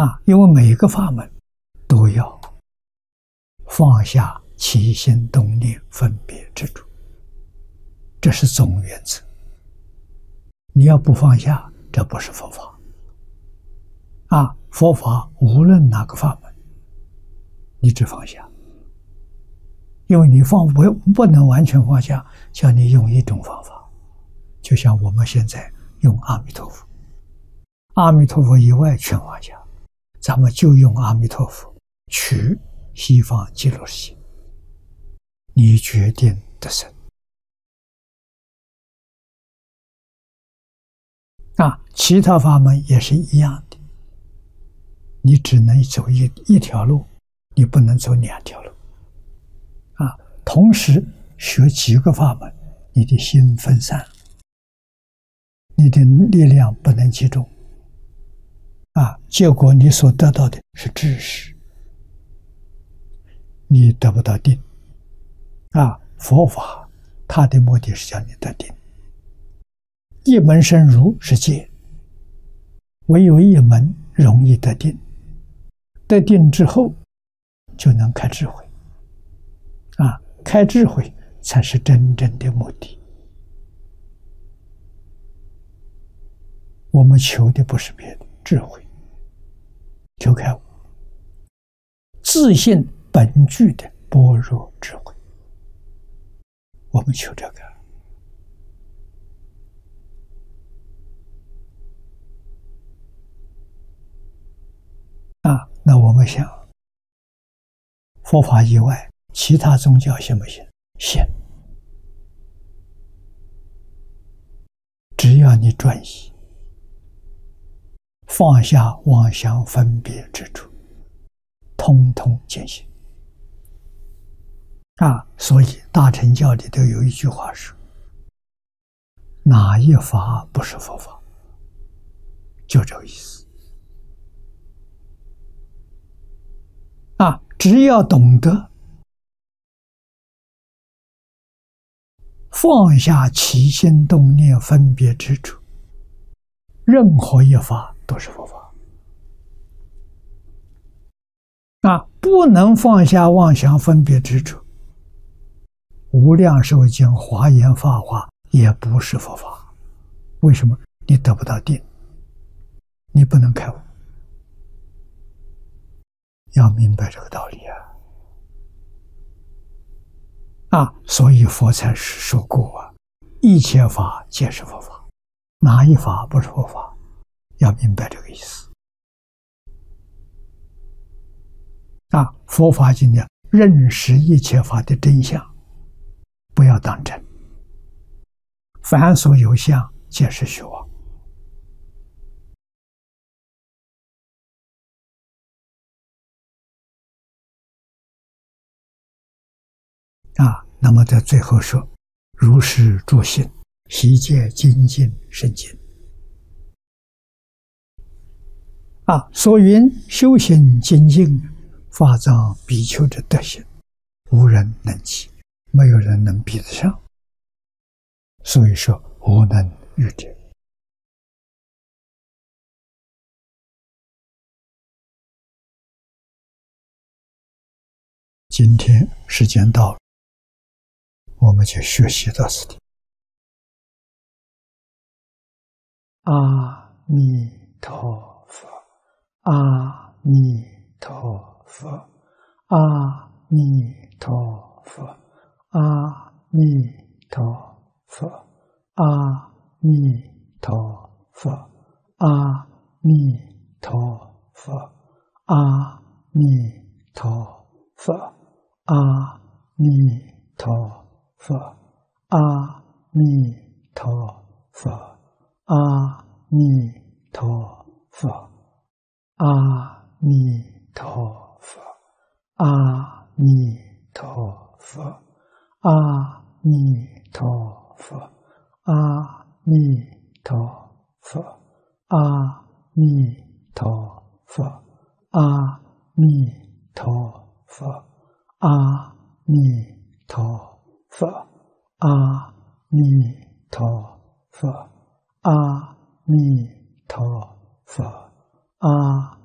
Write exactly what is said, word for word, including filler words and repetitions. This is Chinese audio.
啊，因为每个法门都要放下起心动念、分别执着，这是总原则。你要不放下，这不是佛法。啊，佛法无论哪个法门，你只放下，因为你放不不能完全放下，叫你用一种方法，就像我们现在用阿弥陀佛，阿弥陀佛以外全放下，咱们就用阿弥陀佛取西方极乐世界，你决定得胜。啊，其他法门也是一样的，你只能走一一条路，你不能走两条路。啊，同时学几个法门，你的心分散，你的力量不能集中。啊，结果你所得到的是知识，你得不到定。啊，佛法它的目的是叫你得定。一门深入是戒，唯有一门容易得定，得定之后就能开智慧。啊，开智慧才是真正的目的。我们求的不是别的，智慧，求开悟，自信本具的般若智慧，我们求这个。啊，那我们想，佛法以外，其他宗教行不行？行。只要你专一，放下妄想分别之处，通通践行。啊，所以大乘教里头有一句话说：“哪一法不是佛法？”就这个意思。啊，只要懂得放下起心动念分别之处，任何一法都是佛法。啊，不能放下妄想分别之处，无量寿经、华严、法华也不是佛法。为什么？你得不到定，你不能开悟。要明白这个道理啊！啊，所以佛才说过啊，一切法皆是佛法，哪一法不是佛法？要明白这个意思。啊，佛法经讲认识一切法的真相，不要当真。凡所有相，皆是虚妄。啊，那么在最后说，如是诸行，悉皆精进深进。啊，所云修行精进，法藏比丘之德行，无人能及，没有人能比得上。所以说无能御者。今天时间到了，我们就学习到此地。阿弥陀佛，阿弥陀佛，阿弥陀佛，阿弥陀佛，阿弥陀佛，阿弥陀佛，阿弥陀佛，阿弥陀佛，阿弥陀佛，阿弥陀佛，阿弥陀佛，阿弥陀佛，阿弥陀佛，阿弥陀佛，阿弥陀佛，阿弥陀佛，阿弥陀佛，阿弥陀佛，阿弥陀佛，阿